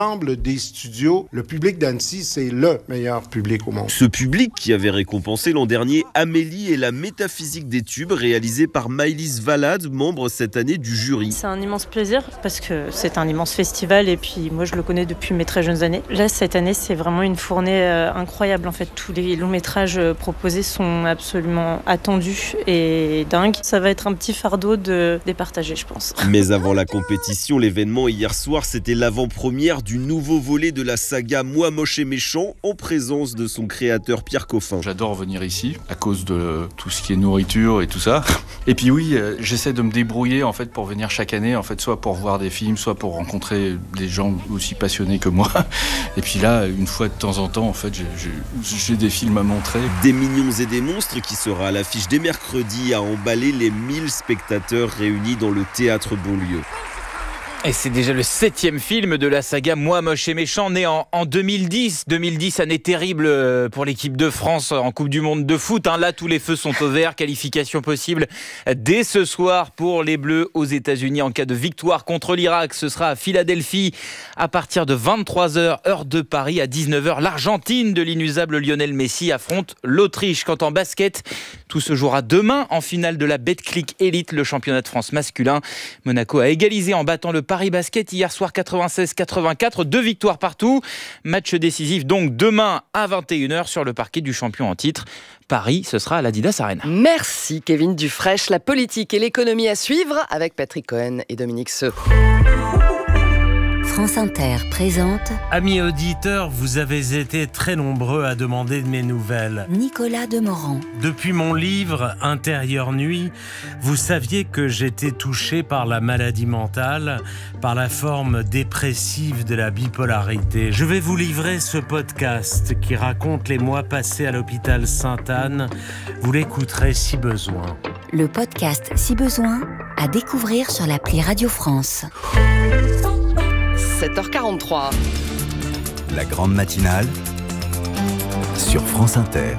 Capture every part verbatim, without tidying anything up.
l'ensemble des studios, le public d'Annecy, c'est le meilleur public au monde. Ce public qui avait récompensé l'an dernier Amélie et la métaphysique des tubes, réalisé par Maëlys Valade, membre cette année du jury. C'est un immense plaisir parce que c'est un immense festival et puis moi je le connais depuis mes très jeunes années. Là cette année c'est vraiment une fournée euh, incroyable en fait. Tous les longs métrages proposés sont absolument attendus et dingues. Ça va être un petit fardeau de les partager je pense. Mais avant la compétition, l'événement hier soir c'était l'avant-première du nouveau volet de la saga Moi moche et méchant en présence de son créateur Pierre Coffin. J'adore venir ici à cause de tout ce qui est nourriture et tout ça. Et puis oui, euh, j'essaie de me débrouiller en fait pour venir chaque année, en fait, soit pour voir des films, soit pour rencontrer des gens aussi passionnés que moi. Et puis là, une fois de temps en temps, en fait, j'ai, j'ai, j'ai des films à montrer. Des mignons et des monstres qui sera à l'affiche dès mercredi à emballer les mille spectateurs réunis dans le théâtre Bonlieu. Et c'est déjà le septième film de la saga Moi moche et méchant, né en, en deux mille dix. deux mille dix, année terrible pour l'équipe de France en Coupe du Monde de foot. Hein. Là, tous les feux sont au vert. Qualification possible dès ce soir pour les Bleus aux États-Unis en cas de victoire contre l'Irak. Ce sera à Philadelphie à partir de vingt-trois heures, heure de Paris. À dix-neuf heures, l'Argentine de l'inusable Lionel Messi affronte l'Autriche. Quant en basket, tout se jouera demain en finale de la Betclic Elite, le championnat de France masculin. Monaco a égalisé en battant le Paris Basket hier soir quatre-vingt-seize quatre-vingt-quatre, deux victoires partout. Match décisif donc demain à vingt et une heures sur le parquet du champion en titre. Paris, ce sera à l'Adidas Arena. Merci Kevin Dufraîche. La politique et l'économie à suivre avec Patrick Cohen et Dominique Seux. France Inter présente... Amis auditeurs, vous avez été très nombreux à demander de mes nouvelles. Nicolas Demorand. Depuis mon livre « Intérieure nuit », vous saviez que j'étais touché par la maladie mentale, par la forme dépressive de la bipolarité. Je vais vous livrer ce podcast qui raconte les mois passés à l'hôpital Sainte-Anne. Vous l'écouterez si besoin. Le podcast Si besoin, à découvrir sur l'appli Radio France. sept heures quarante-trois. La grande matinale sur France Inter.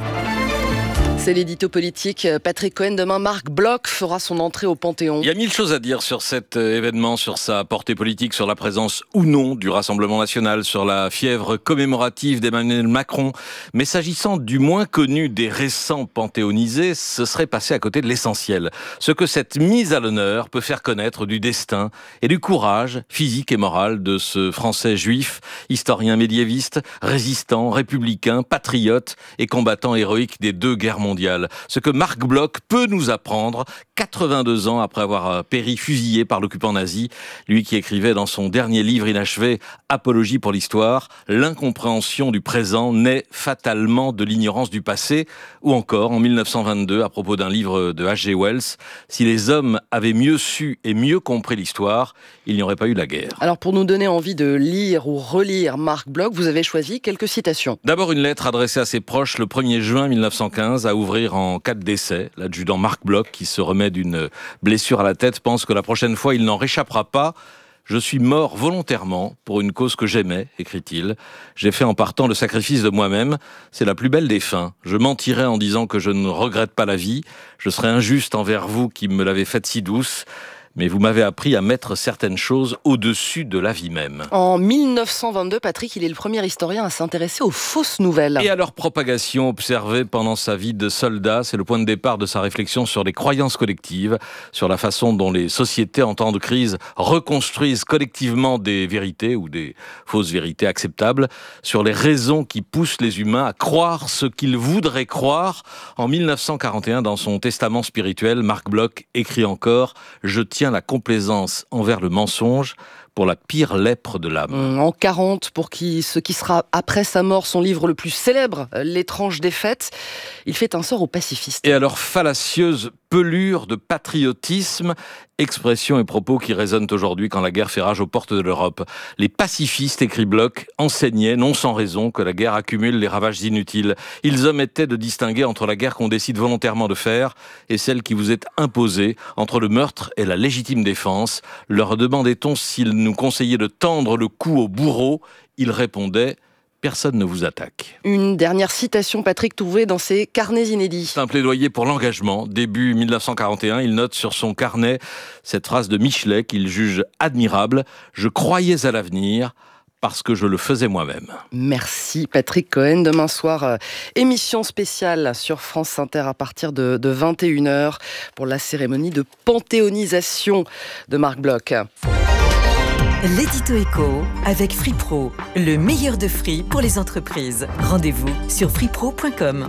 C'est l'édito politique. Patrick Cohen, demain, Marc Bloch fera son entrée au Panthéon. Il y a mille choses à dire sur cet événement, sur sa portée politique, sur la présence ou non du Rassemblement national, sur la fièvre commémorative d'Emmanuel Macron. Mais s'agissant du moins connu des récents panthéonisés, ce serait passé à côté de l'essentiel. Ce que cette mise à l'honneur peut faire connaître du destin et du courage physique et moral de ce Français juif, historien médiéviste, résistant, républicain, patriote et combattant héroïque des deux guerres mondiales. Ce que Marc Bloch peut nous apprendre quatre-vingt-deux ans après avoir péri fusillé par l'occupant nazi, lui qui écrivait dans son dernier livre inachevé Apologie pour l'histoire, l'incompréhension du présent naît fatalement de l'ignorance du passé, ou encore en mille neuf cent vingt-deux à propos d'un livre de H G Wells, si les hommes avaient mieux su et mieux compris l'histoire, il n'y aurait pas eu la guerre. Alors pour nous donner envie de lire ou relire Marc Bloch, vous avez choisi quelques citations. D'abord une lettre adressée à ses proches le premier juin mille neuf cent quinze à ouvrir en cas de décès. L'adjudant Marc Bloch, qui se remet d'une blessure à la tête, pense que la prochaine fois il n'en réchappera pas. Je suis mort volontairement pour une cause que j'aimais, écrit-il. J'ai fait en partant le sacrifice de moi-même. C'est la plus belle des fins. Je mentirais en disant que je ne regrette pas la vie. Je serais injuste envers vous qui me l'avez faite si douce. Mais vous m'avez appris à mettre certaines choses au-dessus de la vie même. En mille neuf cent vingt-deux, Patrick, il est le premier historien à s'intéresser aux fausses nouvelles. Et à leur propagation observée pendant sa vie de soldat, c'est le point de départ de sa réflexion sur les croyances collectives, sur la façon dont les sociétés en temps de crise reconstruisent collectivement des vérités ou des fausses vérités acceptables, sur les raisons qui poussent les humains à croire ce qu'ils voudraient croire. En mille neuf cent quarante et un, dans son testament spirituel, Marc Bloch écrit encore « Je tiens la complaisance envers le mensonge pour la pire lèpre de l'âme. » En quarante, pour qui, ce qui sera après sa mort son livre le plus célèbre, L'étrange défaite, il fait un sort aux pacifistes. Et à leur fallacieuse pelure de patriotisme, expressions et propos qui résonnent aujourd'hui quand la guerre fait rage aux portes de l'Europe. Les pacifistes, écrit Bloch, enseignaient, non sans raison, que la guerre accumule les ravages inutiles. Ils omettaient de distinguer entre la guerre qu'on décide volontairement de faire et celle qui vous est imposée, entre le meurtre et la légitime défense. Leur demandait-on s'ils nous conseillaient de tendre le cou au bourreau. Ils répondaient « Personne ne vous attaque. » Une dernière citation, Patrick, trouvée dans ses carnets inédits. C'est un plaidoyer pour l'engagement. Début mille neuf cent quarante et un, il note sur son carnet cette phrase de Michelet qu'il juge admirable. « Je croyais à l'avenir. parce que je le faisais moi-même. Merci Patrick Cohen. Demain soir, euh, émission spéciale sur France Inter à partir de, de vingt et une heures pour la cérémonie de panthéonisation de Marc Bloch. L'édito éco avec Free Pro, le meilleur de Free pour les entreprises. Rendez-vous sur free pro point com.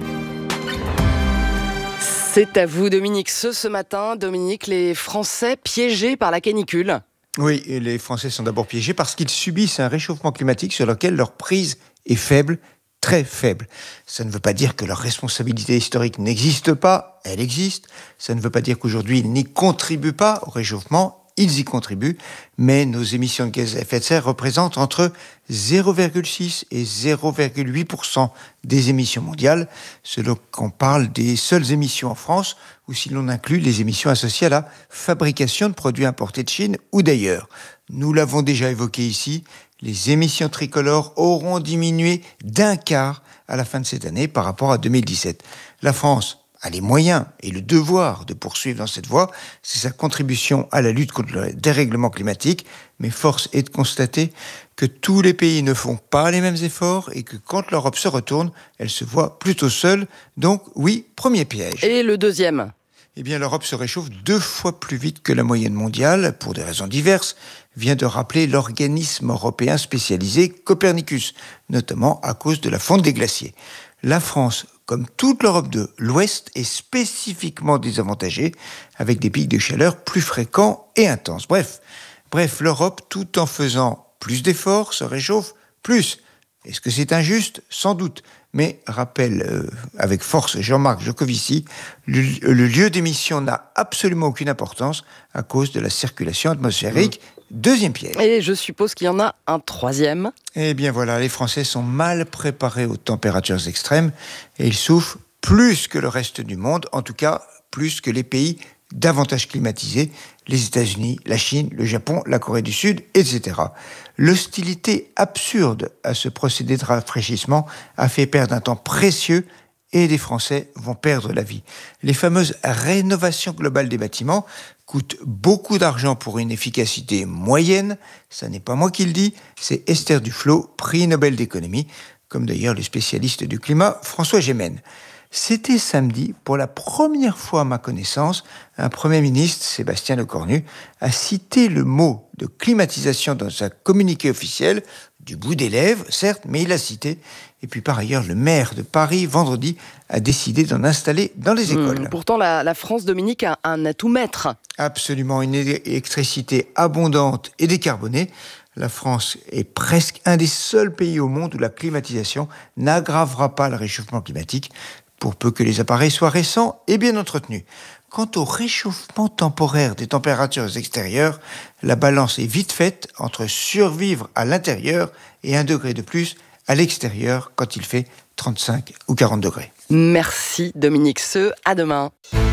C'est à vous Dominique Ce, ce matin, Dominique, les Français piégés par la canicule. Oui, et les Français sont d'abord piégés parce qu'ils subissent un réchauffement climatique sur lequel leur prise est faible, très faible. Ça ne veut pas dire que leur responsabilité historique n'existe pas, elle existe. Ça ne veut pas dire qu'aujourd'hui ils n'y contribuent pas au réchauffement. Ils y contribuent, mais nos émissions de gaz à effet de serre représentent entre zéro virgule six et zéro virgule huit pour cent des émissions mondiales, selon qu'on parle des seules émissions en France, ou si l'on inclut les émissions associées à la fabrication de produits importés de Chine ou d'ailleurs. Nous l'avons déjà évoqué ici, les émissions tricolores auront diminué d'un quart à la fin de cette année par rapport à deux mille dix-sept. La France a les moyens et le devoir de poursuivre dans cette voie, c'est sa contribution à la lutte contre le dérèglement climatique, mais force est de constater que tous les pays ne font pas les mêmes efforts et que quand l'Europe se retourne, elle se voit plutôt seule. Donc oui, premier piège. Et le deuxième ? Eh bien, l'Europe se réchauffe deux fois plus vite que la moyenne mondiale, pour des raisons diverses, vient de rappeler l'organisme européen spécialisé Copernicus, notamment à cause de la fonte des glaciers. La France, comme toute l'Europe de l'Ouest, est spécifiquement désavantagée, avec des pics de chaleur plus fréquents et intenses. Bref, bref, l'Europe, tout en faisant plus d'efforts, se réchauffe plus. Est-ce que c'est injuste ? Sans doute. Mais, rappelle euh, avec force Jean-Marc Jancovici, le, le lieu d'émission n'a absolument aucune importance à cause de la circulation atmosphérique. Mmh. Deuxième piège. Et je suppose qu'il y en a un troisième. Eh bien voilà, les Français sont mal préparés aux températures extrêmes et ils souffrent plus que le reste du monde, en tout cas plus que les pays davantage climatisés, les États-Unis, la Chine, le Japon, la Corée du Sud, et cetera. L'hostilité absurde à ce procédé de rafraîchissement a fait perdre un temps précieux et les Français vont perdre la vie. Les fameuses rénovations globales des bâtiments coûtent beaucoup d'argent pour une efficacité moyenne. Ça n'est pas moi qui le dis, c'est Esther Duflo, prix Nobel d'économie, comme d'ailleurs le spécialiste du climat François Gémen. C'était samedi, pour la première fois à ma connaissance, un Premier ministre, Sébastien Lecornu, a cité le mot de climatisation dans sa communiqué officiel, du bout des lèvres, certes, mais il l'a cité. Et puis par ailleurs, le maire de Paris, vendredi, a décidé d'en installer dans les écoles. Mmh, pourtant, la, la France, Dominique, a un atout maître. Absolument, une électricité abondante et décarbonée. La France est presque un des seuls pays au monde où la climatisation n'aggravera pas le réchauffement climatique, pour peu que les appareils soient récents et bien entretenus. Quant au réchauffement temporaire des températures extérieures, la balance est vite faite entre survivre à l'intérieur et un degré de plus à l'extérieur quand il fait trente-cinq ou quarante degrés. Merci Dominique Ce, à demain.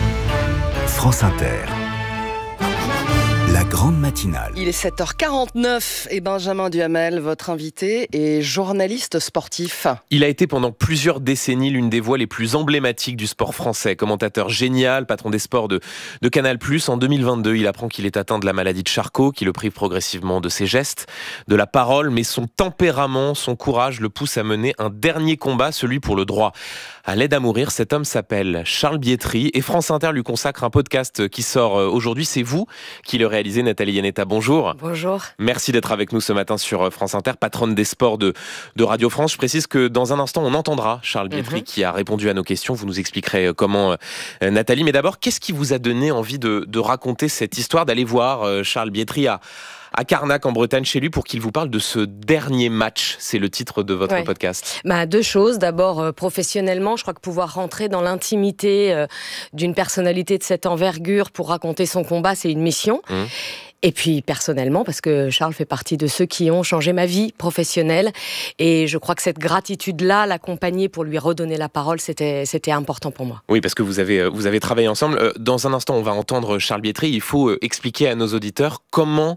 France Inter. La grande matinale. Il est sept heures quarante-neuf et Benjamin Duhamel, votre invité, est journaliste sportif. Il a été pendant plusieurs décennies l'une des voix les plus emblématiques du sport français. Commentateur génial, patron des sports de, de Canal plus. En deux mille vingt-deux, il apprend qu'il est atteint de la maladie de Charcot, qui le prive progressivement de ses gestes, de la parole, mais son tempérament, son courage le pousse à mener un dernier combat, celui pour le droit à l'aide à mourir. Cet homme s'appelle Charles Bietri et France Inter lui consacre un podcast qui sort aujourd'hui. C'est vous qui le réalisez, Nathalie Yanetta. Bonjour. Bonjour. Merci d'être avec nous ce matin sur France Inter, patronne des sports de, de Radio France. Je précise que dans un instant, on entendra Charles Bietri mm-hmm. qui a répondu à nos questions. Vous nous expliquerez comment, euh, Nathalie. Mais d'abord, qu'est-ce qui vous a donné envie de, de raconter cette histoire, d'aller voir euh, Charles Bietri à à Carnac en Bretagne chez lui pour qu'il vous parle de ce dernier match. C'est le titre de votre ouais. podcast. Bah, deux choses. D'abord, euh, professionnellement, je crois que pouvoir rentrer dans l'intimité euh, d'une personnalité de cette envergure pour raconter son combat, c'est une mission. Mmh. Et puis personnellement, parce que Charles fait partie de ceux qui ont changé ma vie professionnelle. Et je crois que cette gratitude-là, l'accompagner pour lui redonner la parole, c'était, c'était important pour moi. Oui, parce que vous avez, vous avez travaillé ensemble. Dans un instant, on va entendre Charles Bietri. Il faut expliquer à nos auditeurs comment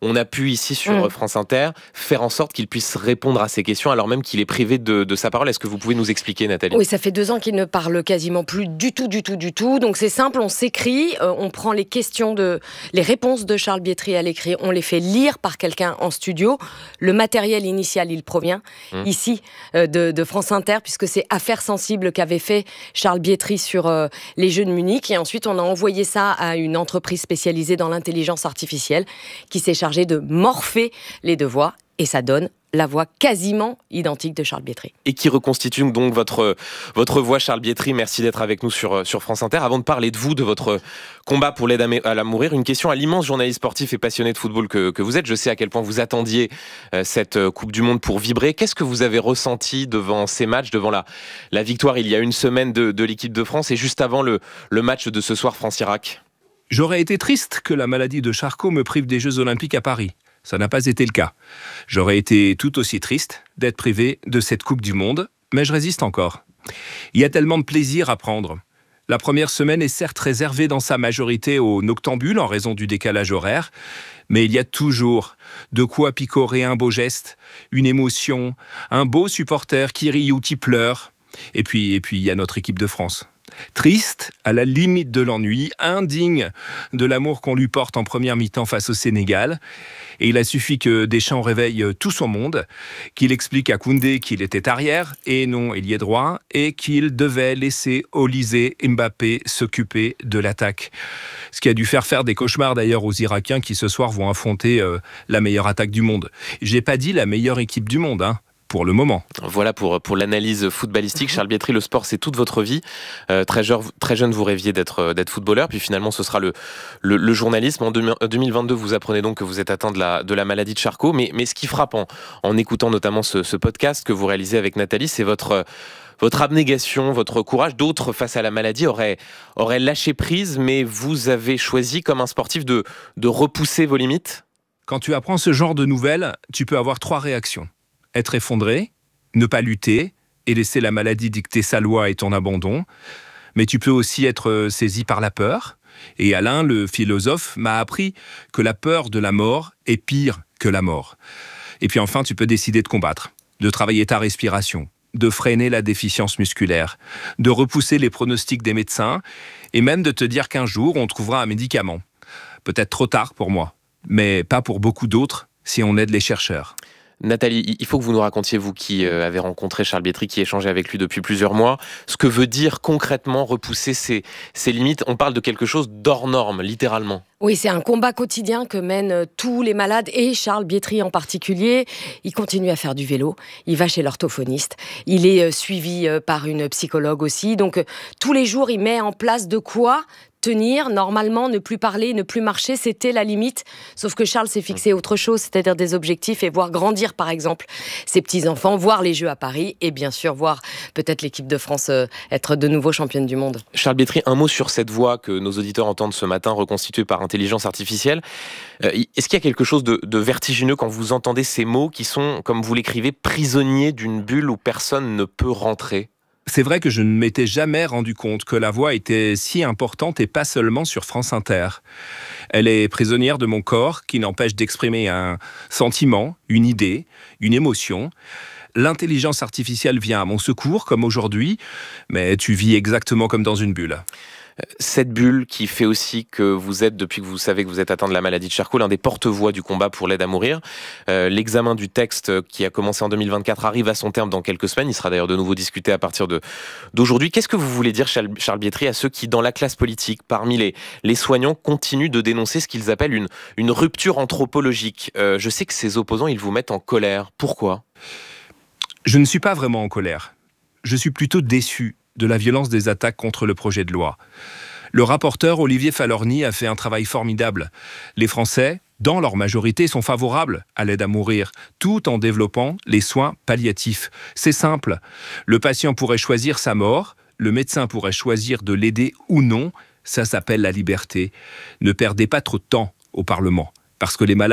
on a pu ici sur mmh. France Inter faire en sorte qu'il puisse répondre à ces questions alors même qu'il est privé de, de sa parole. Est-ce que vous pouvez nous expliquer, Nathalie ? Oui, ça fait deux ans qu'il ne parle quasiment plus du tout, du tout, du tout. Donc c'est simple, on s'écrit, euh, on prend les questions de, les réponses de Charles Bietri à l'écrit, on les fait lire par quelqu'un en studio. Le matériel initial, il provient mmh. ici euh, de, de France Inter, puisque c'est Affaires sensibles qu'avait fait Charles Bietri sur euh, les Jeux de Munich. Et ensuite, on a envoyé ça à une entreprise spécialisée dans l'intelligence artificielle qui s'est chargée de morpher les deux voix. Et ça donne la voix quasiment identique de Charles Bietri. Et qui reconstitue donc votre, votre voix, Charles Bietri. Merci d'être avec nous sur, sur France Inter. Avant de parler de vous, de votre combat pour l'aide à, à mourir, une question à l'immense journaliste sportif et passionné de football que, que vous êtes. Je sais à quel point vous attendiez euh, cette Coupe du Monde pour vibrer. Qu'est-ce que vous avez ressenti devant ces matchs, devant la, la victoire il y a une semaine de, de l'équipe de France et juste avant le, le match de ce soir France-Irak ? J'aurais été triste que la maladie de Charcot me prive des Jeux Olympiques à Paris. Ça n'a pas été le cas. J'aurais été tout aussi triste d'être privé de cette Coupe du Monde, mais je résiste encore. Il y a tellement de plaisir à prendre. La première semaine est certes réservée dans sa majorité aux noctambules en raison du décalage horaire, mais il y a toujours de quoi picorer un beau geste, une émotion, un beau supporter qui rit ou qui pleure. Et puis, et puis, il y a notre équipe de France. Triste, à la limite de l'ennui, indigne de l'amour qu'on lui porte en première mi-temps face au Sénégal. Et il a suffi que Deschamps réveille tout son monde, qu'il explique à Koundé qu'il était arrière et non ailier droit, et qu'il devait laisser Olysée Mbappé s'occuper de l'attaque. Ce qui a dû faire faire des cauchemars d'ailleurs aux Irakiens qui ce soir vont affronter euh, la meilleure attaque du monde. J'ai pas dit la meilleure équipe du monde, hein. Pour le moment. Voilà pour, pour l'analyse footballistique. Charles Bietri, le sport, c'est toute votre vie. Euh, très, jeune, très jeune, vous rêviez d'être, d'être footballeur, puis finalement, ce sera le, le, le journalisme. En deux mille vingt-deux, vous apprenez donc que vous êtes atteint de la, de la maladie de Charcot. Mais, mais ce qui frappe en, en écoutant notamment ce, ce podcast que vous réalisez avec Nathalie, c'est votre... Votre abnégation, votre courage. D'autres, face à la maladie, auraient, auraient lâché prise, mais vous avez choisi, comme un sportif, de, de repousser vos limites. Quand tu apprends ce genre de nouvelles, tu peux avoir trois réactions. Être effondré, ne pas lutter et laisser la maladie dicter sa loi et ton abandon. Mais tu peux aussi être saisi par la peur. Et Alain, le philosophe, m'a appris que la peur de la mort est pire que la mort. Et puis enfin, tu peux décider de combattre, de travailler ta respiration, de freiner la déficience musculaire, de repousser les pronostics des médecins et même de te dire qu'un jour, on trouvera un médicament. Peut-être trop tard pour moi, mais pas pour beaucoup d'autres si on aide les chercheurs. Nathalie, il faut que vous nous racontiez, vous qui avez rencontré Charles Bietri, qui échangeait avec lui depuis plusieurs mois, ce que veut dire concrètement repousser ses, ses limites. On parle de quelque chose d'hors norme, littéralement. Oui, c'est un combat quotidien que mènent tous les malades et Charles Bietri en particulier. Il continue à faire du vélo, il va chez l'orthophoniste, il est suivi par une psychologue aussi. Donc tous les jours, il met en place de quoi tenir, normalement, ne plus parler, ne plus marcher, c'était la limite. Sauf que Charles s'est fixé autre chose, c'est-à-dire des objectifs et voir grandir, par exemple, ses petits-enfants, voir les Jeux à Paris et bien sûr voir peut-être l'équipe de France euh, être de nouveau championne du monde. Charles Bietri, un mot sur cette voix que nos auditeurs entendent ce matin, reconstituée par intelligence artificielle. Euh, est-ce qu'il y a quelque chose de, de vertigineux quand vous entendez ces mots qui sont, comme vous l'écrivez, prisonniers d'une bulle où personne ne peut rentrer ? C'est vrai que je ne m'étais jamais rendu compte que la voix était si importante et pas seulement sur France Inter. Elle est prisonnière de mon corps qui n'empêche d'exprimer un sentiment, une idée, une émotion. L'intelligence artificielle vient à mon secours, comme aujourd'hui, mais tu vis exactement comme dans une bulle. Cette bulle qui fait aussi que vous êtes, depuis que vous savez que vous êtes atteint de la maladie de Charcot, l'un des porte-voix du combat pour l'aide à mourir. Euh, l'examen du texte qui a commencé en deux mille vingt-quatre arrive à son terme dans quelques semaines. Il sera d'ailleurs de nouveau discuté à partir de, d'aujourd'hui. Qu'est-ce que vous voulez dire, Charles Bietri, à ceux qui, dans la classe politique, parmi les, les soignants, continuent de dénoncer ce qu'ils appellent une, une rupture anthropologique ? euh, Je sais que ces opposants, ils vous mettent en colère. Pourquoi ? Je ne suis pas vraiment en colère. Je suis plutôt déçu de la violence des attaques contre le projet de loi. Le rapporteur Olivier Falorni a fait un travail formidable. Les Français, dans leur majorité, sont favorables à l'aide à mourir, tout en développant les soins palliatifs. C'est simple. Le patient pourrait choisir sa mort, le médecin pourrait choisir de l'aider ou non. Ça s'appelle la liberté. Ne perdez pas trop de temps au Parlement, parce que les malades, eux,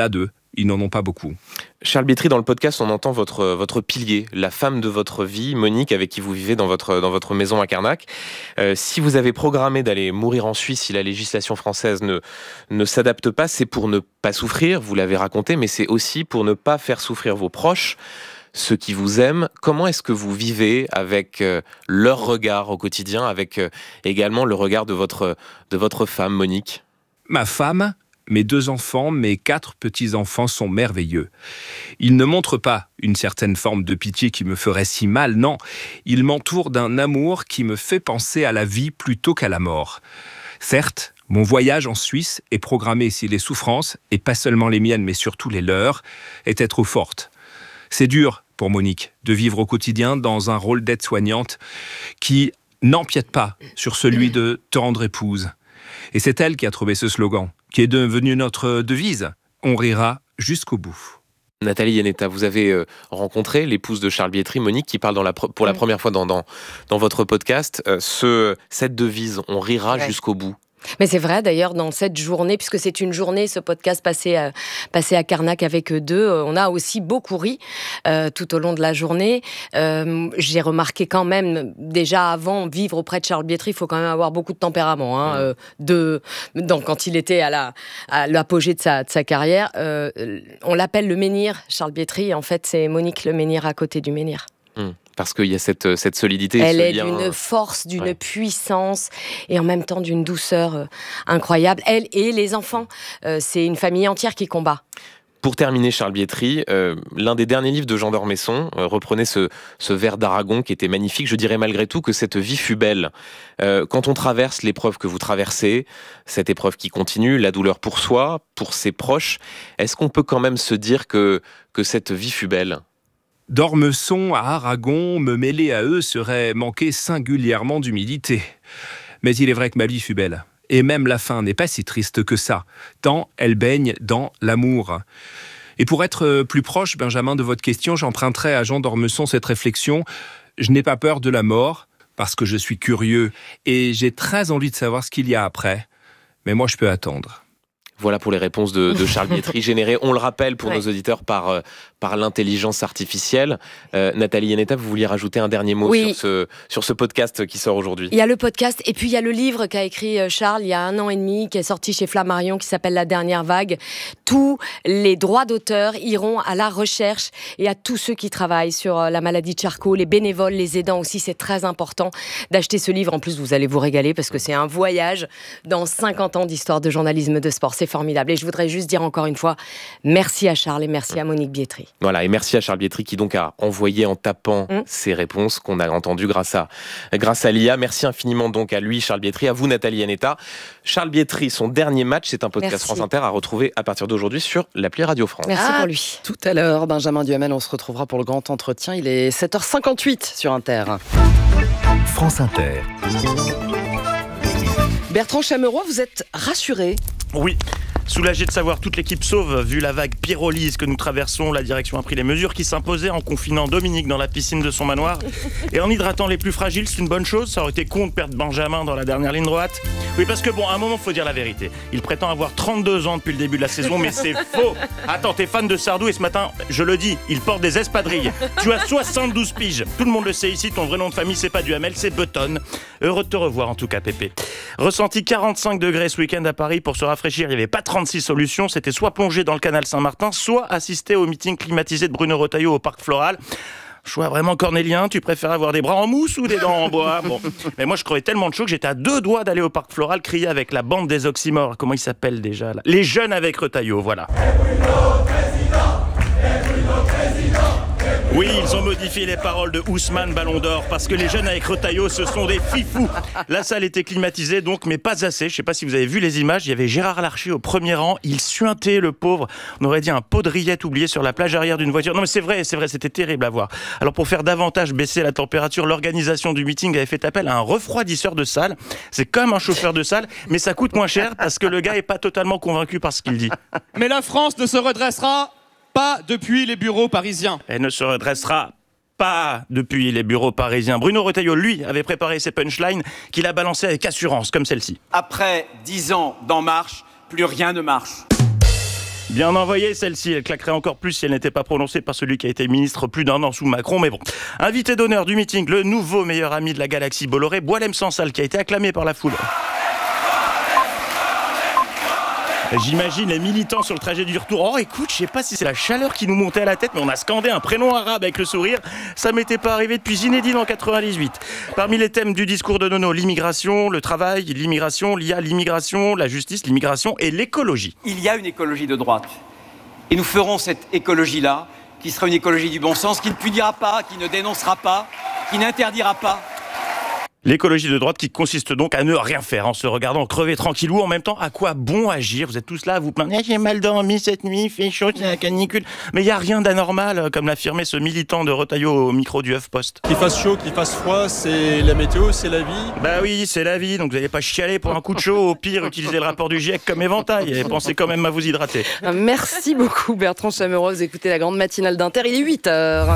ils n'en ont pas beaucoup. Charles Bietri, dans le podcast, on entend votre, votre pilier, la femme de votre vie, Monique, avec qui vous vivez dans votre, dans votre maison à Carnac. Euh, si vous avez programmé d'aller mourir en Suisse, si la législation française ne, ne s'adapte pas, c'est pour ne pas souffrir, vous l'avez raconté, mais c'est aussi pour ne pas faire souffrir vos proches, ceux qui vous aiment. Comment est-ce que vous vivez avec euh, leur regard au quotidien, avec euh, également le regard de votre, de votre femme, Monique ? Ma femme, mes deux enfants, mes quatre petits-enfants sont merveilleux. Ils ne montrent pas une certaine forme de pitié qui me ferait si mal, non. Ils m'entourent d'un amour qui me fait penser à la vie plutôt qu'à la mort. Certes, mon voyage en Suisse est programmé si les souffrances, et pas seulement les miennes, mais surtout les leurs, étaient trop fortes. C'est dur pour Monique de vivre au quotidien dans un rôle d'aide-soignante qui n'empiète pas sur celui de tendre épouse. Et c'est elle qui a trouvé ce slogan, qui est devenu notre devise. On rira jusqu'au bout. Nathalie Iannetta, vous avez euh, rencontré l'épouse de Charles Bietri, Monique, qui parle dans la, pour la première fois dans, dans, dans votre podcast. Euh, ce, cette devise, on rira ouais. jusqu'au bout. Mais c'est vrai, d'ailleurs, dans cette journée, puisque c'est une journée, ce podcast passé à, passé à Carnac avec eux deux, on a aussi beaucoup ri euh, tout au long de la journée. Euh, j'ai remarqué quand même, déjà avant, vivre auprès de Charles Bietri, il faut quand même avoir beaucoup de tempérament. Hein, euh, de, donc, quand il était à, la, à l'apogée de sa, de sa carrière, euh, on l'appelle le menhir, Charles Bietri. En fait, c'est Monique le menhir à côté du menhir. Hum. Parce qu'il y a cette, cette solidité. Elle ce est lien... d'une force, d'une ouais. puissance et en même temps d'une douceur euh, incroyable. Elle et les enfants, euh, c'est une famille entière qui combat. Pour terminer, Charles Bietri, euh, l'un des derniers livres de Jean d'Ormesson euh, reprenait ce, ce vers d'Aragon qui était magnifique. Je dirais malgré tout que cette vie fut belle. Euh, quand on traverse l'épreuve que vous traversez, cette épreuve qui continue, la douleur pour soi, pour ses proches, est-ce qu'on peut quand même se dire que, que cette vie fut belle ? D'Ormesson à Aragon, me mêler à eux serait manquer singulièrement d'humilité. Mais il est vrai que ma vie fut belle. Et même la fin n'est pas si triste que ça, tant elle baigne dans l'amour. Et pour être plus proche, Benjamin, de votre question, j'emprunterai à Jean d'Ormesson cette réflexion. Je n'ai pas peur de la mort, parce que je suis curieux, et j'ai très envie de savoir ce qu'il y a après. Mais moi, je peux attendre. Voilà pour les réponses de, de Charles Bietri, générées, on le rappelle pour ouais. nos auditeurs, par, euh, par l'intelligence artificielle. Euh, Nathalie Iannetta, vous vouliez rajouter un dernier mot oui. sur, ce, sur ce podcast qui sort aujourd'hui ? Il y a le podcast et puis il y a le livre qu'a écrit Charles il y a un an et demi, qui est sorti chez Flammarion, qui s'appelle La Dernière Vague. Tous les droits d'auteur iront à la recherche et à tous ceux qui travaillent sur la maladie de Charcot, les bénévoles, les aidants aussi. C'est très important d'acheter ce livre. En plus, vous allez vous régaler parce que c'est un voyage dans cinquante ans d'histoire de journalisme de sport. C'est formidable. Et je voudrais juste dire encore une fois, merci à Charles et merci à Monique Bietri. Voilà, et merci à Charles Bietri qui donc a envoyé en tapant mmh. ses réponses qu'on a entendues grâce à, grâce à l'I A. Merci infiniment donc à lui, Charles Bietri, à vous, Nathalie Iannetta. Charles Bietri, son dernier match, c'est un podcast merci. France Inter à retrouver à partir d'aujourd'hui sur l'appli Radio France. Merci ah, pour lui. Tout à l'heure, Benjamin Duhamel, on se retrouvera pour le grand entretien. Il est sept heures cinquante-huit sur Inter. France Inter. Bertrand Chameroy, vous êtes rassuré ? Oui. Soulagé de savoir toute l'équipe sauve, vu la vague pyrolyse que nous traversons, la direction a pris les mesures qui s'imposaient en confinant Dominique dans la piscine de son manoir et en hydratant les plus fragiles. C'est une bonne chose, ça aurait été con de perdre Benjamin dans la dernière ligne droite. Oui, parce que bon, à un moment, faut dire la vérité. Il prétend avoir trente-deux ans depuis le début de la saison, mais c'est faux. Attends, t'es fan de Sardou et ce matin, je le dis, il porte des espadrilles. Tu as soixante-douze piges. Tout le monde le sait ici, ton vrai nom de famille, c'est pas Duhamel, c'est Button. Heureux de te revoir en tout cas, Pépé. Ressenti quarante-cinq degrés ce week-end à Paris. Pour se rafraîchir, il n'y avait pas trente-six solutions. C'était soit plonger dans le canal Saint-Martin, soit assister au meeting climatisé de Bruno Retailleau au Parc Floral. Choix vraiment cornélien, tu préfères avoir des bras en mousse ou des dents en bois ? Bon, mais moi je crevais tellement de chaud que j'étais à deux doigts d'aller au Parc Floral crier avec la bande des oxymores. Comment ils s'appellent déjà là ? Les jeunes avec Retailleau, voilà. Oui, ils ont modifié les paroles de Ousmane Ballon d'Or parce que les jeunes avec Retailleau, ce sont des fifous. La salle était climatisée donc, mais pas assez. Je sais pas si vous avez vu les images, il y avait Gérard Larcher au premier rang. Il suintait, le pauvre. On aurait dit un pot de rillettes oublié sur la plage arrière d'une voiture. Non mais c'est vrai, c'est vrai, c'était terrible à voir. Alors pour faire davantage baisser la température, l'organisation du meeting avait fait appel à un refroidisseur de salle. C'est comme un chauffeur de salle, mais ça coûte moins cher parce que le gars est pas totalement convaincu par ce qu'il dit. Mais la France ne se redressera pas depuis les bureaux parisiens. Elle ne se redressera pas depuis les bureaux parisiens. Bruno Retailleau, lui, avait préparé ses punchlines qu'il a balancées avec assurance, comme celle-ci. Après dix ans d'En Marche, plus rien ne marche. Bien envoyée celle-ci, elle claquerait encore plus si elle n'était pas prononcée par celui qui a été ministre plus d'un an sous Macron, mais bon. Invité d'honneur du meeting, le nouveau meilleur ami de la galaxie Bolloré, Boualem Sansal, qui a été acclamé par la foule. J'imagine les militants sur le trajet du retour. Oh écoute, je sais pas si c'est la chaleur qui nous montait à la tête, mais on a scandé un prénom arabe avec le sourire. Ça m'était pas arrivé depuis Zinedine en quatre-vingt-dix-huit. Parmi les thèmes du discours de Nono, l'immigration, le travail, l'immigration, l'I A, l'immigration, la justice, l'immigration et l'écologie. Il y a une écologie de droite. Et nous ferons cette écologie-là, qui sera une écologie du bon sens, qui ne punira pas, qui ne dénoncera pas, qui n'interdira pas. L'écologie de droite qui consiste donc à ne rien faire en se regardant crever tranquillou. En même temps, à quoi bon agir? Vous êtes tous là à vous plaindre. Eh, j'ai mal dormi cette nuit, il fait chaud, c'est la canicule. Mais il n'y a rien d'anormal, comme l'affirmait ce militant de Retailleau au micro du HuffPost. Qu'il fasse chaud, qu'il fasse froid, c'est la météo, c'est la vie. Bah oui, c'est la vie, donc vous n'allez pas chialer pour un coup de chaud. Au pire, utilisez le rapport du GIEC comme éventail et pensez quand même à vous hydrater. Merci beaucoup Bertrand Chameroy. Écoutez la grande matinale d'Inter, il est huit heures.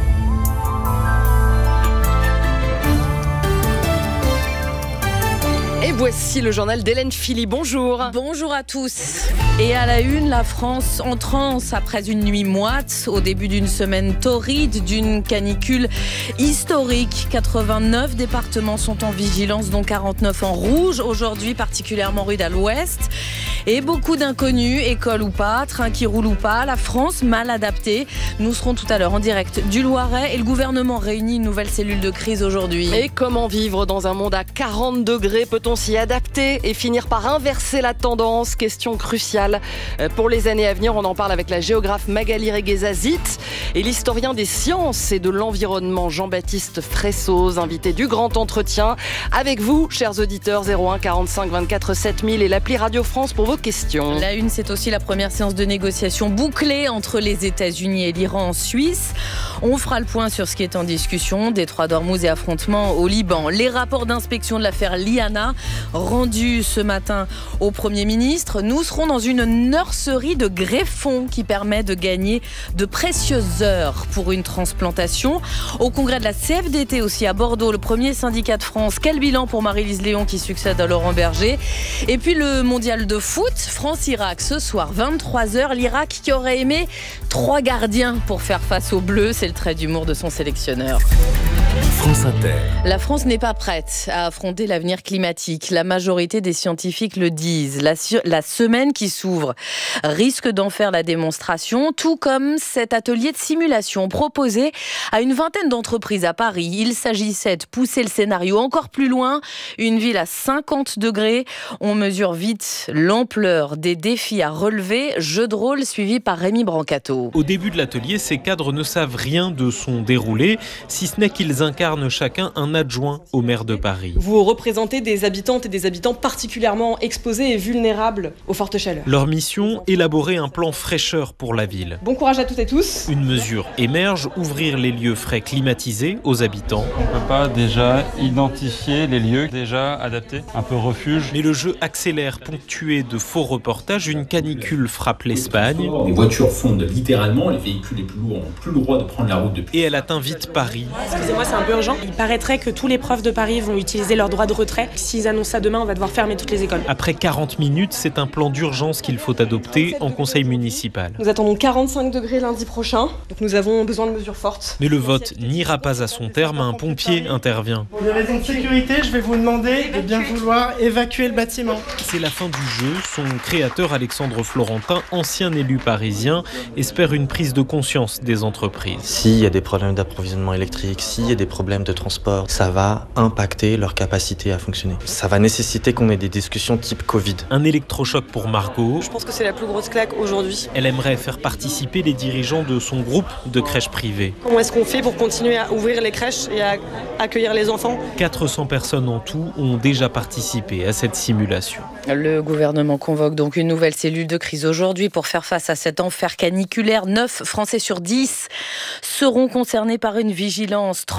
Et voici le journal d'Hélène Philly. Bonjour. Bonjour à tous. Et à la une, la France en transe après une nuit moite, au début d'une semaine torride, d'une canicule historique. quatre-vingt-neuf départements sont en vigilance, dont quarante-neuf en rouge. Aujourd'hui, particulièrement rude à l'ouest. Et beaucoup d'inconnus, école ou pas, train qui roule ou pas, la France mal adaptée. Nous serons tout à l'heure en direct du Loiret et le gouvernement réunit une nouvelle cellule de crise aujourd'hui. Et comment vivre dans un monde à quarante degrés? Peut-on s'y adapter et finir par inverser la tendance? Question cruciale pour les années à venir. On en parle avec la géographe Magali Regueza-Zit et l'historien des sciences et de l'environnement Jean-Baptiste Fressoz, invité du Grand Entretien. Avec vous, chers auditeurs, zéro un quarante-cinq vingt-quatre sept mille et l'appli Radio France pour vos questions. La une, c'est aussi la première séance de négociation bouclée entre les États-Unis et l'Iran en Suisse. On fera le point sur ce qui est en discussion, détroit d'Ormuz et affrontements au Liban. Les rapports d'inspection de l'affaire Liana rendus ce matin au Premier ministre. Nous serons dans une nurserie de greffons qui permet de gagner de précieuses heures pour une transplantation. Au congrès de la C F D T aussi à Bordeaux, le premier syndicat de France. Quel bilan pour Marie-Lise Léon qui succède à Laurent Berger? Et puis le mondial de foot, France-Irak ce soir, vingt-trois heures. L'Irak qui aurait aimé trois gardiens pour faire face aux Bleus. C'est le trait d'humour de son sélectionneur. France Inter. La France n'est pas prête à affronter l'avenir climatique. La majorité des scientifiques le disent. La, la semaine qui s'ouvre risque d'en faire la démonstration, tout comme cet atelier de simulation proposé à une vingtaine d'entreprises à Paris. Il s'agissait de pousser le scénario encore plus loin. Une ville à cinquante degrés. On mesure vite l'ampleur des défis à relever. Jeu de rôle suivi par Rémi Brancato. Au début de l'atelier, ces cadres ne savent rien de son déroulé, si ce n'est qu'ils incarnent chacun un adjoint au maire de Paris. Vous représentez des habitantes et des habitants particulièrement exposés et vulnérables aux fortes chaleurs. Leur mission, élaborer un plan fraîcheur pour la ville. Bon courage à toutes et tous. Une mesure émerge, ouvrir les lieux frais climatisés aux habitants. On ne peut pas déjà identifier les lieux déjà adaptés, un peu refuge. Mais le jeu accélère, ponctué de faux reportages. Une canicule frappe l'Espagne. Les voitures fondent littéralement, les véhicules les plus lourds n'ont plus le droit de prendre la route depuis. Et elle atteint vite Paris. Excusez-moi, c'est un peu urgent. Il paraîtrait que tous les profs de Paris vont utiliser leur droit de retrait. S'ils annoncent ça demain, on va devoir fermer toutes les écoles. Après quarante minutes, c'est un plan d'urgence qu'il faut adopter en conseil municipal. Nous attendons quarante-cinq degrés lundi prochain, donc nous avons besoin de mesures fortes. Mais le vote n'ira pas à son terme, un pompier intervient. Pour des raisons de sécurité, je vais vous demander de bien vouloir évacuer le bâtiment. C'est la fin du jeu. Son créateur, Alexandre Florentin, ancien élu parisien, espère une prise de conscience des entreprises. S'il y a des problèmes d'approvisionnement électrique, s'il y a des problèmes de transport, ça va impacter leur capacité à fonctionner. Ça va nécessiter qu'on ait des discussions type Covid. Un électrochoc pour Margot. Je pense que c'est la plus grosse claque aujourd'hui. Elle aimerait faire participer les dirigeants de son groupe de crèches privées. Comment est-ce qu'on fait pour continuer à ouvrir les crèches et à accueillir les enfants? quatre cents personnes en tout ont déjà participé à cette simulation. Le gouvernement convoque donc une nouvelle cellule de crise aujourd'hui pour faire face à cet enfer caniculaire. neuf Français sur dix seront concernés par une vigilance. trente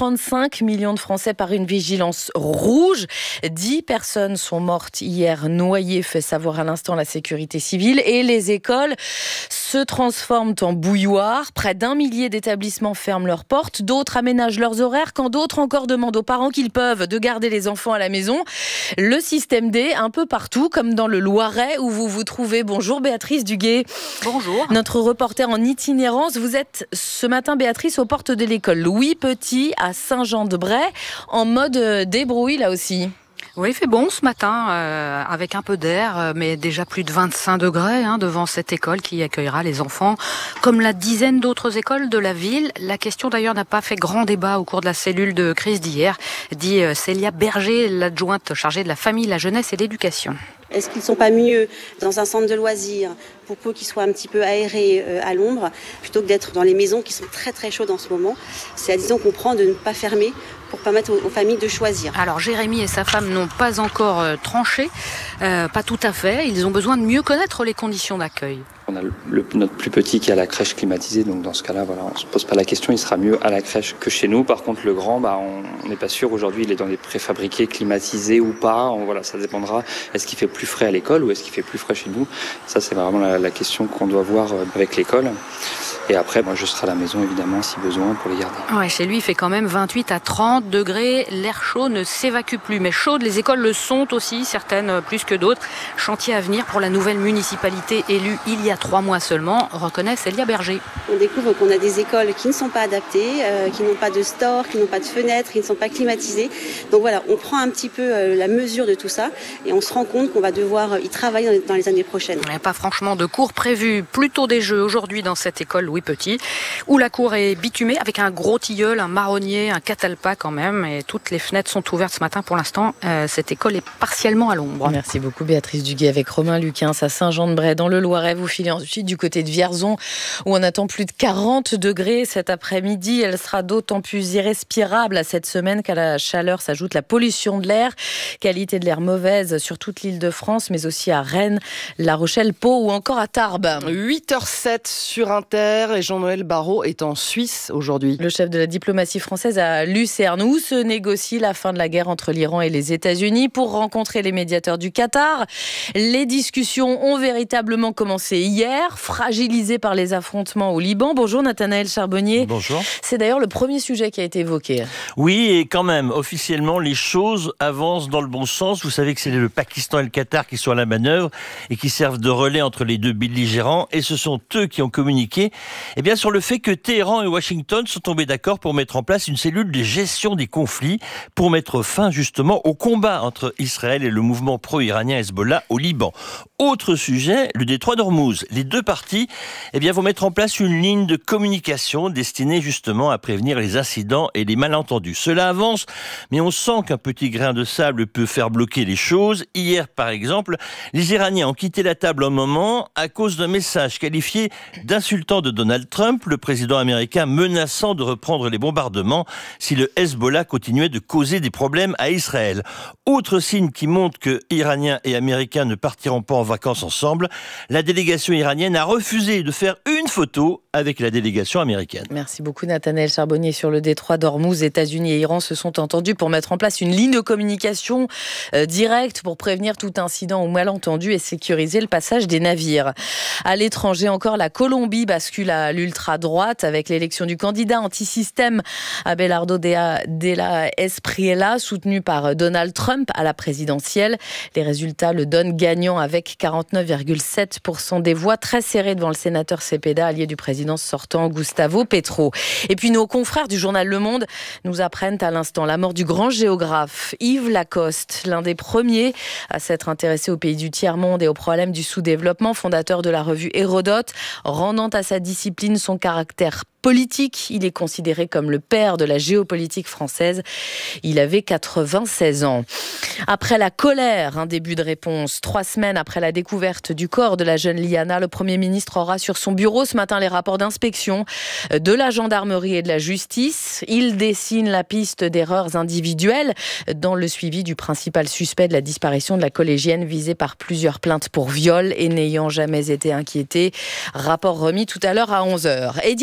quarante-cinq millions de Français par une vigilance rouge. dix personnes sont mortes hier noyées, fait savoir à l'instant la sécurité civile. Et les écoles se transforment en bouilloire. Près d'un millier d'établissements ferment leurs portes. D'autres aménagent leurs horaires, quand d'autres encore demandent aux parents qu'ils peuvent de garder les enfants à la maison. Le système D, un peu partout, comme dans le Loiret où vous vous trouvez. Bonjour Béatrice Duguet. Bonjour. Notre reporter en itinérance. Vous êtes ce matin, Béatrice, aux portes de l'école Louis Petit à Saint-Jean-de-Bray, en mode débrouille là aussi. Oui, il fait bon ce matin, euh, avec un peu d'air, mais déjà plus de vingt-cinq degrés hein, devant cette école qui accueillera les enfants, comme la dizaine d'autres écoles de la ville. La question d'ailleurs n'a pas fait grand débat au cours de la cellule de crise d'hier, dit euh, Célia Berger, l'adjointe chargée de la famille, la jeunesse et l'éducation. Est-ce qu'ils ne sont pas mieux dans un centre de loisirs, pour peu qu'ils soient un petit peu aérés euh, à l'ombre, plutôt que d'être dans les maisons qui sont très très chaudes en ce moment? C'est à disons qu'on prend de ne pas fermer pour permettre aux, aux familles de choisir. Alors Jérémy et sa femme n'ont pas encore euh, tranché, euh, pas tout à fait. Ils ont besoin de mieux connaître les conditions d'accueil. On a le, notre plus petit qui a la crèche climatisée, donc dans ce cas-là, voilà, on ne se pose pas la question, il sera mieux à la crèche que chez nous. Par contre, le grand, bah, on n'est pas sûr. Aujourd'hui, il est dans des préfabriqués climatisés ou pas. On, voilà, ça dépendra. Est-ce qu'il fait plus frais à l'école ou est-ce qu'il fait plus frais chez nous? Ça, c'est vraiment la, la question qu'on doit voir avec l'école. Et après, moi, je serai à la maison, évidemment, si besoin, pour les garder. Ouais, chez lui, il fait quand même vingt-huit à trente degrés. L'air chaud ne s'évacue plus. Mais chaudes, les écoles le sont aussi, certaines plus que d'autres. Chantier à venir pour la nouvelle municipalité élue il y a trois mois seulement, reconnaît Célia Berger. On découvre qu'on a des écoles qui ne sont pas adaptées, euh, qui n'ont pas de store, qui n'ont pas de fenêtres, qui ne sont pas climatisées. Donc voilà, on prend un petit peu euh, la mesure de tout ça et on se rend compte qu'on va devoir y travailler dans les, dans les années prochaines. Il n'y a pas franchement de cours prévus, plutôt des jeux aujourd'hui dans cette école Louis Petit, où la cour est bitumée avec un gros tilleul, un marronnier, un catalpa quand même, et toutes les fenêtres sont ouvertes ce matin pour l'instant. Euh, cette école est partiellement à l'ombre. Merci beaucoup Béatrice Duguet avec Romain Luquin à Saint-Jean-de-Bray dans le Loiret. Vous filez ensuite du côté de Vierzon où on attend plus de quarante degrés cet après-midi. Elle sera d'autant plus irrespirable à cette semaine qu'à la chaleur s'ajoute la pollution de l'air. Qualité de l'air mauvaise sur toute l'île de France, mais aussi à Rennes, La Rochelle, Pau ou encore à Tarbes. huit heures sept sur Inter et Jean-Noël Barrot est en Suisse aujourd'hui. Le chef de la diplomatie française à Lucerne où se négocie la fin de la guerre entre l'Iran et les États-Unis pour rencontrer les médiateurs du Qatar. Les discussions ont véritablement commencé hier, fragilisées par les affrontements au Liban. Bonjour Nathanaël Charbonnier. Bonjour. C'est d'ailleurs le premier sujet qui a été évoqué. Oui, et quand même, officiellement, les choses avancent dans le bon sens. Vous savez que c'est le Pakistan et le Qatar qui sont à la manœuvre et qui servent de relais entre les deux belligérants. Et ce sont eux qui ont communiqué eh bien, sur le fait que Téhéran et Washington sont tombés d'accord pour mettre en place une cellule de gestion des conflits pour mettre fin justement au combat entre Israël et le mouvement pro-iranien Hezbollah au Liban. Autre sujet, le détroit d'Ormuz. Les deux parties eh bien, vont mettre en place une ligne de communication destinée justement à prévenir les incidents et les malentendus. Cela avance, mais on sent qu'un petit grain de sable peut faire bloquer les choses. Hier, par exemple, les Iraniens ont quitté la table un moment à cause d'un message qualifié d'insultant de Donald Trump, le président américain menaçant de reprendre les bombardements si le Hezbollah continuait de causer des problèmes à Israël. Autre signe qui montre que Iraniens et Américains ne partiront pas en vacances ensemble, la délégation iranienne a refusé de faire une photo avec la délégation américaine. Merci beaucoup Nathanaël Charbonnier. Sur le détroit d'Ormuz, États-Unis et Iran se sont entendus pour mettre en place une ligne de communication euh, directe pour prévenir tout incident ou malentendu et sécuriser le passage des navires. À l'étranger encore, la Colombie bascule à l'ultra-droite avec l'élection du candidat anti-système Abelardo de la Espriella, soutenu par Donald Trump à la présidentielle. Les résultats le donnent gagnant avec quarante-neuf virgule sept pour cent des voix, très serré devant le sénateur Cepeda, allié du président sortant Gustavo Petro. Et puis nos confrères du journal Le Monde nous apprennent à l'instant la mort du grand géographe Yves Lacoste, l'un des premiers à s'être intéressé aux pays du tiers-monde et aux problèmes du sous-développement, fondateur de la revue Hérodote, rendant à sa discipline son caractère politique. Il est considéré comme le père de la géopolitique française. Il avait quatre-vingt-seize ans. Après la colère, un début de réponse. Trois semaines après la découverte du corps de la jeune Liana, le Premier ministre aura sur son bureau ce matin les rapports d'inspection de la gendarmerie et de la justice. Il dessine la piste d'erreurs individuelles dans le suivi du principal suspect de la disparition de la collégienne visée par plusieurs plaintes pour viol et n'ayant jamais été inquiété. Rapport remis tout à l'heure à onze heures. Et direction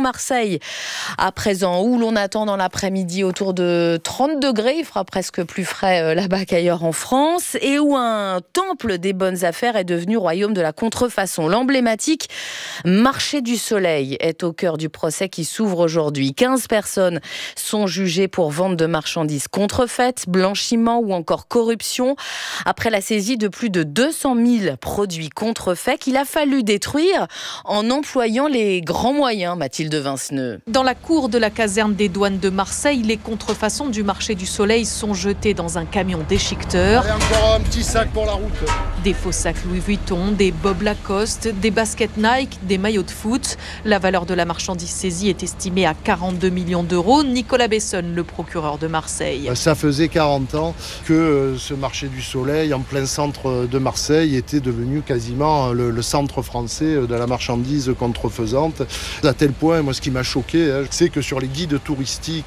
Marseille à présent, où l'on attend dans l'après-midi autour de trente degrés. Il fera presque plus frais là-bas qu'ailleurs en France. Et où un temple des bonnes affaires est devenu royaume de la contrefaçon. L'emblématique marché du Soleil est au cœur du procès qui s'ouvre aujourd'hui. quinze personnes sont jugées pour vente de marchandises contrefaites, blanchiment ou encore corruption. Après la saisie de plus de deux cent mille produits contrefaits qu'il a fallu détruire en employant les grands moyens, Mathilde Vinceneux. Dans la cour de la caserne des douanes de Marseille, les contrefaçons du marché du Soleil sont jetées dans un camion déchiqueteur. Allez, encore un petit sac pour la route. Des faux sacs Louis Vuitton, des Bob Lacoste, des baskets Nike, des maillots de foot. La valeur de la marchandise saisie est estimée à quarante-deux millions d'euros. Nicolas Bessonne, le procureur de Marseille. Ça faisait quarante ans que ce marché du Soleil, en plein centre de Marseille, était devenu quasiment le, le centre français de la marchandise contrefaisante. À tel point, moi, ce qui m'a choqué, c'est que sur les guides touristiques